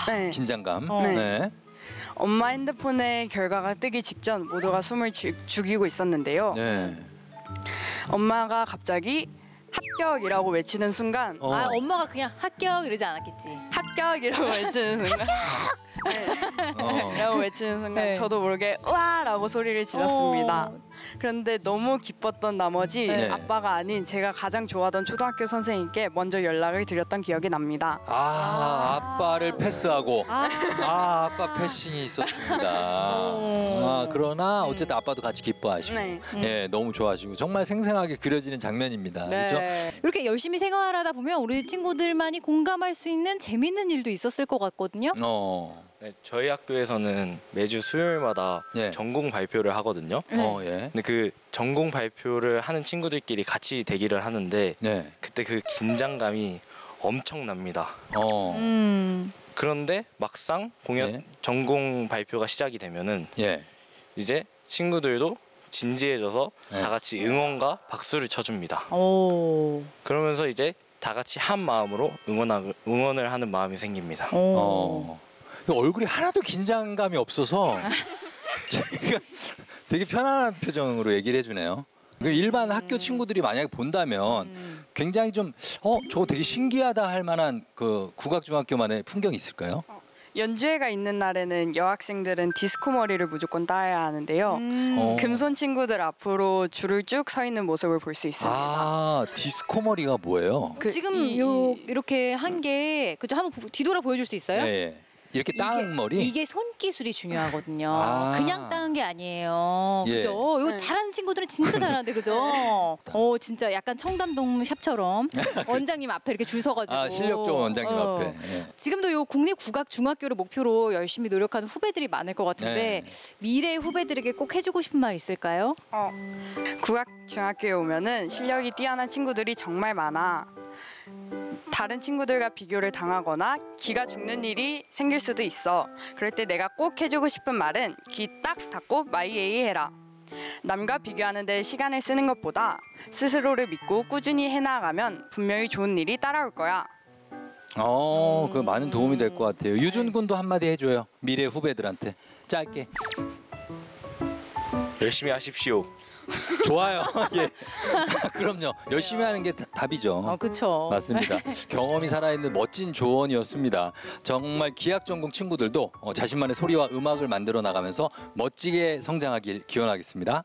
네. 긴장감. 네. 네. 엄마 핸드폰에 결과가 뜨기 직전 모두가 숨을 죽이고 있었는데요. 네. 엄마가 갑자기 합격이라고 외치는 순간 아, 엄마가 그냥 합격 이러지 않았겠지. 합격이라고 외치는 순간 라고 외치는 순간 네. 저도 모르게 우와라고 소리를 질렀습니다. 그런데 너무 기뻤던 나머지 네. 아빠가 아닌 제가 가장 좋아하던 초등학교 선생님께 먼저 연락을 드렸던 기억이 납니다. 아빠를 패스하고 아빠 패싱이 있었습니다. 그러나 어쨌든 아빠도 같이 기뻐하시고 네. 예, 너무 좋아하시고 정말 생생하게 그려지는 장면입니다. 그렇죠? 네. 이렇게 열심히 생활하다 보면 우리 친구들만이 공감할 수 있는 재밌는 일도 있었을 것 같거든요. 네, 저희 학교에서는 매주 수요일마다 예. 전공 발표를 하거든요. 예. 근데 그 전공 발표를 하는 친구들끼리 같이 대기를 하는데 네. 그때 그 긴장감이 엄청납니다. 그런데 막상 공연 예. 전공 발표가 시작이 되면은 예. 이제 친구들도 진지해져서 네. 다 같이 응원과 박수를 쳐줍니다. 오. 그러면서 이제 다 같이 한 마음으로 응원을 하는 마음이 생깁니다. 얼굴이 하나도 긴장감이 없어서 저희가 되게 편안한 표정으로 얘기를 해주네요. 일반 학교 친구들이 만약에 본다면 굉장히 좀 저거 되게 신기하다 할 만한 그 국악중학교만의 풍경이 있을까요? 연주회가 있는 날에는 여학생들은 디스코 머리를 무조건 따야 하는데요. 금손 친구들 앞으로 줄을 쭉 서 있는 모습을 볼 수 있습니다. 아, 디스코 머리가 뭐예요? 지금 이- 이렇게 한 게 그죠? 한번 뒤돌아 보여줄 수 있어요? 네. 이렇게 따은 머리? 이게 손기술이 중요하거든요. 아. 그냥 따은 게 아니에요. 예. 그죠? 이거 네. 잘하는 친구들은 진짜 잘하는데 그죠? 진짜 약간 청담동 샵처럼 원장님 앞에 이렇게 줄 서가지고. 아, 실력 좋은 원장님 앞에. 예. 지금도 요 국립국악중학교를 목표로 열심히 노력하는 후배들이 많을 것 같은데 네. 미래 후배들에게 꼭 해주고 싶은 말 있을까요? 국악중학교에 오면은 실력이 뛰어난 친구들이 정말 많아. 다른 친구들과 비교를 당하거나 기가 죽는 일이 생길 수도 있어. 그럴 때 내가 꼭 해주고 싶은 말은 귀 딱 닫고 마이에이 해라. 남과 비교하는데 시간을 쓰는 것보다 스스로를 믿고 꾸준히 해나가면 분명히 좋은 일이 따라올 거야. 그 많은 도움이 될 것 같아요. 유준 군도 한마디 해줘요. 미래 후배들한테. 짧게. 열심히 하십시오. 좋아요. 예. 그럼요. 열심히 하는 게 답이죠. 그쵸. 맞습니다. 경험이 살아있는 멋진 조언이었습니다. 정말 기악 전공 친구들도 자신만의 소리와 음악을 만들어 나가면서 멋지게 성장하길 기원하겠습니다.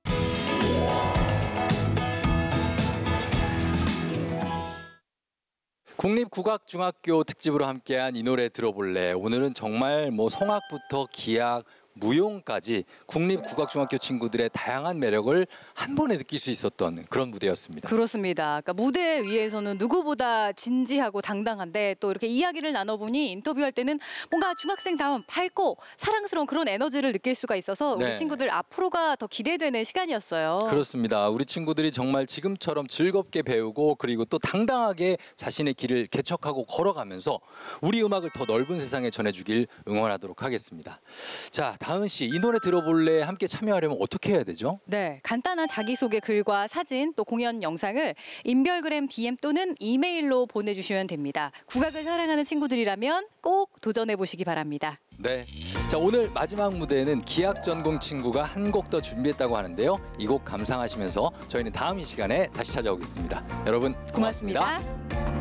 국립국악중학교 특집으로 함께한 이 노래 들어볼래. 오늘은 정말 성악부터 기악, 무용까지 국립국악중학교 친구들의 다양한 매력을 한 번에 느낄 수 있었던 그런 무대였습니다. 그렇습니다. 그러니까 무대 위에서는 누구보다 진지하고 당당한데 또 이렇게 이야기를 나눠보니 인터뷰할 때는 뭔가 중학생다운 밝고 사랑스러운 그런 에너지를 느낄 수가 있어서 우리 네. 친구들 앞으로가 더 기대되는 시간이었어요. 그렇습니다. 우리 친구들이 정말 지금처럼 즐겁게 배우고 그리고 또 당당하게 자신의 길을 개척하고 걸어가면서 우리 음악을 더 넓은 세상에 전해주길 응원하도록 하겠습니다. 자, 다은 씨, 이 노래 들어볼래 함께 참여하려면 어떻게 해야 되죠? 네, 간단한 자기소개 글과 사진 또 공연 영상을 인별그램 DM 또는 이메일로 보내주시면 됩니다. 국악을 사랑하는 친구들이라면 꼭 도전해보시기 바랍니다. 네. 자, 오늘 마지막 무대에는 기악 전공 친구가 한 곡 더 준비했다고 하는데요. 이 곡 감상하시면서 저희는 다음 이 시간에 다시 찾아오겠습니다. 여러분 고맙습니다. 고맙습니다.